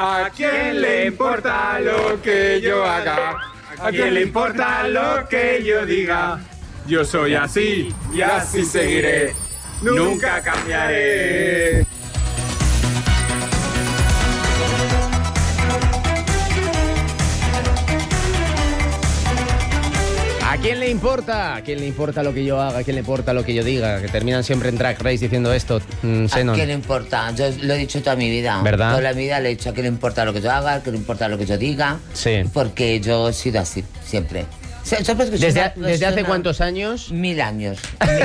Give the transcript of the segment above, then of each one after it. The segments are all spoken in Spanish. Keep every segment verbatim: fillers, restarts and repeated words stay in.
¿A quién le importa lo que yo haga? ¿A quién le importa lo que yo diga? Yo soy así y así seguiré. Nunca cambiaré. ¿A quién le importa? ¿A quién le importa lo que yo haga? ¿A quién le importa lo que yo diga? Que terminan siempre en Drag Race diciendo esto. Mm, ¿A quién le importa? Yo lo he dicho toda mi vida. ¿Verdad? Toda la vida le he dicho a quién le importa lo que yo haga, a quién le importa lo que yo diga. Sí. Porque yo he sido así, siempre. ¿Desde, ¿Desde hace cuántos años? Mil años.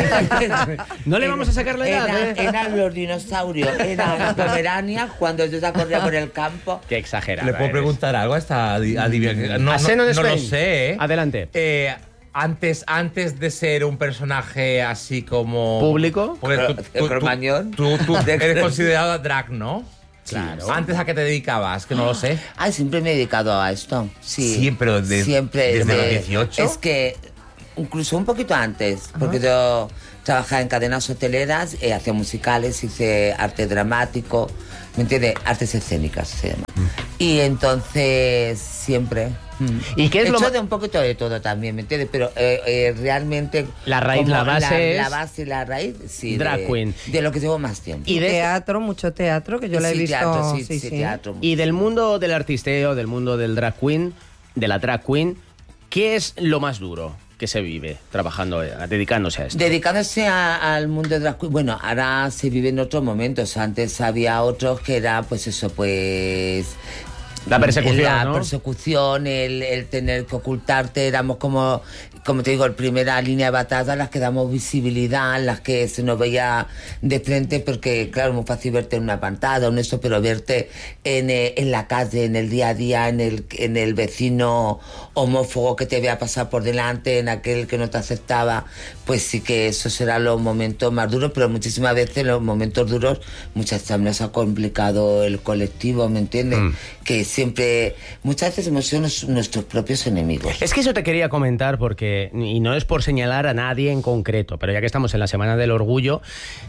No le vamos a sacar la edad, Era, ¿eh? Eran los dinosaurios, eran Pomerania cuando yo ya corría por el campo. Qué exagerado. ¿Le puedo eres. preguntar algo a esta adivina? No, ¿A no, Seno de no lo Spain? sé, ¿eh? Adelante. Eh, antes, antes de ser un personaje así como... ¿Público? Porque tú, El tú, Cromañón. tú, tú, tú eres considerada drag, ¿no? Claro. ¿Antes a qué te dedicabas? Que no lo sé. Ay, siempre me he dedicado a esto. Sí. Siempre, de- Siempre, desde de- los dieciocho. Es que incluso un poquito antes, porque yo trabajaba en cadenas hoteleras, eh, hacía musicales, hice arte dramático, ¿me entiendes? Artes escénicas se llama. Mm. Y entonces siempre... Mm. ¿Y qué es He lo hecho ma- de un poquito de todo también, ¿me entiendes? Pero eh, eh, realmente... La raíz, como la base la, es- la base y la raíz, sí. Drag de, queen. De lo que llevo más tiempo. Y de- Teatro, mucho teatro, que yo la he Sí, visto. teatro, sí, sí, sí, sí. teatro. Y del mundo del artisteo, del mundo del drag queen, de la drag queen, ¿qué es lo más duro que se vive trabajando, eh, dedicándose a esto? Dedicándose a- al mundo de drag queen, bueno, ahora se vive en otros momentos. Antes había otros que era, pues eso, pues... La persecución, La ¿no? persecución, el, el tener que ocultarte, éramos como, como te digo, en primera línea de batalla, las que damos visibilidad, las que se nos veía de frente, porque claro, es muy fácil verte en una pantalla o en eso, pero verte en, eh, en la calle, en el día a día, en el, en el vecino homófobo que te vea pasar por delante, en aquel que no te aceptaba, pues sí que esos serán los momentos más duros, pero muchísimas veces los momentos duros, muchas veces nos ha complicado el colectivo, ¿me entiendes? Mm. Que siempre, muchas veces hemos sido nos, nuestros propios enemigos. Es que eso te quería comentar porque, y no es por señalar a nadie en concreto, pero ya que estamos en la Semana del Orgullo,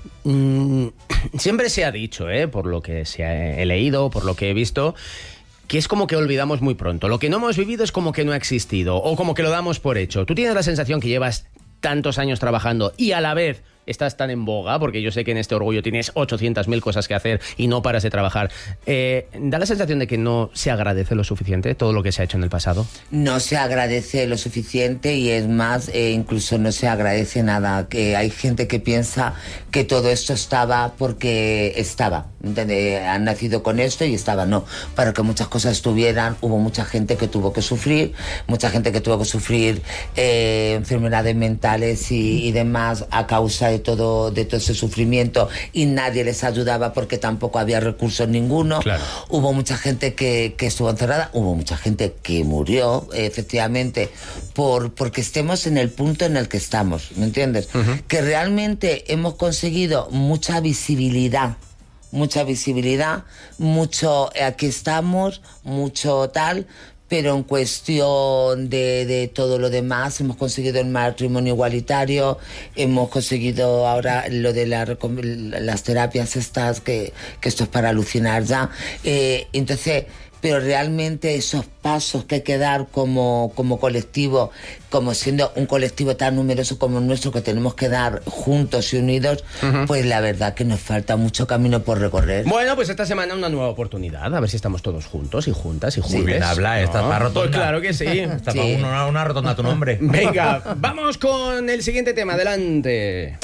mmm, siempre se ha dicho, ¿eh? Por lo que se ha, he leído, por lo que he visto, que es como que olvidamos muy pronto. Lo que no hemos vivido es como que no ha existido, o como que lo damos por hecho. ¿Tú tienes la sensación que llevas tantos años trabajando y a la vez estás tan en boga, porque yo sé que en este Orgullo tienes ochocientas mil cosas que hacer y no paras de trabajar, eh, ¿da la sensación de que no se agradece lo suficiente todo lo que se ha hecho en el pasado? No se agradece lo suficiente y es más, eh, incluso no se agradece nada. Que hay gente que piensa que todo esto estaba porque estaba, ¿entiendes? Han nacido con esto y estaba, no. Para que muchas cosas estuvieran, hubo mucha gente que tuvo que sufrir, mucha gente que tuvo que sufrir eh, enfermedades mentales y, y demás a causa de todo, de todo ese sufrimiento, y nadie les ayudaba porque tampoco había recursos ninguno. Claro. Hubo mucha gente que, que estuvo encerrada, hubo mucha gente que murió, efectivamente, por, porque estemos en el punto en el que estamos, ¿me entiendes? Uh-huh. Que realmente hemos conseguido mucha visibilidad, mucha visibilidad, mucho, aquí estamos, mucho tal, pero en cuestión de, de todo lo demás, hemos conseguido el matrimonio igualitario, hemos conseguido ahora lo de la, las terapias estas, que, que esto es para alucinar ya. Eh, entonces, pero realmente esos pasos que hay que dar como, como colectivo, como siendo un colectivo tan numeroso como el nuestro, que tenemos que dar juntos y unidos, uh-huh. Pues la verdad que nos falta mucho camino por recorrer. Bueno, pues esta semana una nueva oportunidad, a ver si estamos todos juntos y juntas y juntos. Muy bien habla, esta ¿no? está rotonda. Pues claro que sí. Está sí. una, una rotonda tu nombre. Venga, vamos con el siguiente tema, adelante.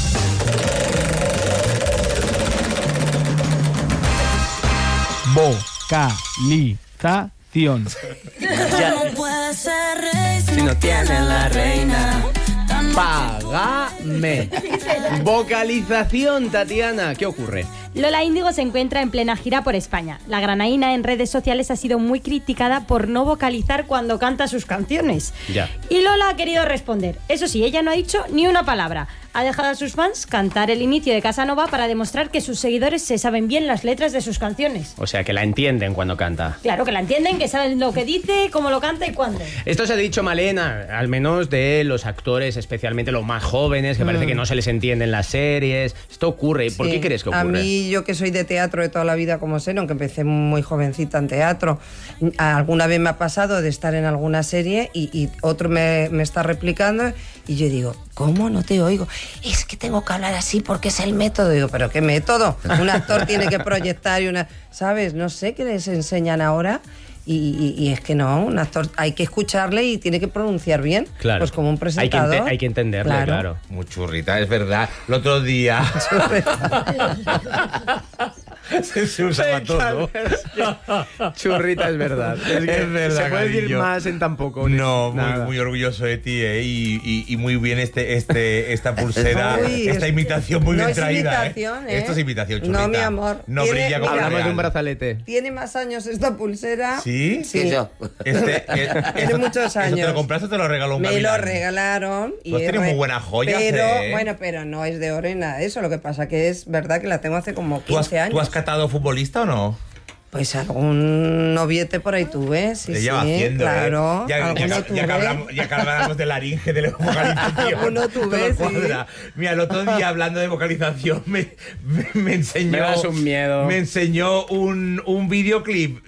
Vocalización. Si no tienen la reina, págame. Vocalización, Tatiana, ¿qué ocurre? Lola Índigo se encuentra en plena gira por España. La granaína en redes sociales ha sido muy criticada por no vocalizar cuando canta sus canciones. Ya. Y Lola ha querido responder. Eso sí, ella no ha dicho ni una palabra. Ha dejado a sus fans cantar el inicio de Casanova para demostrar que sus seguidores se saben bien las letras de sus canciones. O sea, que la entienden cuando canta. Claro, que la entienden, que saben lo que dice, cómo lo canta y cuándo. Esto se ha dicho, Malena, al menos de los actores, especialmente los más jóvenes, que mm. parece que no se les entienden las series. Esto ocurre. ¿Por sí. qué crees que ocurre? A mí mí, yo que soy de teatro de toda la vida como sé, aunque empecé muy jovencita en teatro, alguna vez me ha pasado de estar en alguna serie y, y otro me, me está replicando y yo digo, ¿cómo no te oigo? Es que tengo que hablar así porque es el método. Digo, ¿pero qué método? Un actor tiene que proyectar y una... ¿Sabes? No sé qué les enseñan ahora. Y, y, y es que no, un actor hay que escucharle y tiene que pronunciar bien. Claro. Pues como un Hay que, presentador. ente- hay que entenderle, claro. Claro. Muy churrita, es verdad. El otro día se, se usaba todo. Churrita, es verdad. Es, que Es verdad, se puede decir cariño. más en tan poco. No, muy, Nada. muy orgulloso de ti, ¿eh? Y, y, y muy bien este, este, esta pulsera, Uy, esta es- imitación muy no bien es traída, imitación, ¿eh? ¿eh? Esto es imitación, No, churrita. mi amor. No Tiene- brilla como mira, Hablamos de un real. brazalete. Tiene más años esta pulsera. ¿Sí? Sí. Que yo. Este, eh, Tiene muchos ¿Eso te años. lo compraste o te lo regaló un Me gavilán? lo regalaron. Tú has es tenido re- muy buenas joyas, Pero, ¿eh? bueno, pero no es de oro ni nada de eso. Lo que pasa que es verdad que la tengo hace como ¿Tú has, quince años. ¿Tú has catado futbolista o no? Pues algún noviete por ahí tuve, sí, Te sí, lleva haciendo, claro. ¿eh? Ya, ya, alguno ya, tuve. ya que hablamos, ya que hablamos de laringe, de la vocalización. Alguno tuve, todo sí. cuadra. Mira, el otro día hablando de vocalización me, me, me enseñó. Me das un miedo. Me enseñó un, un videoclip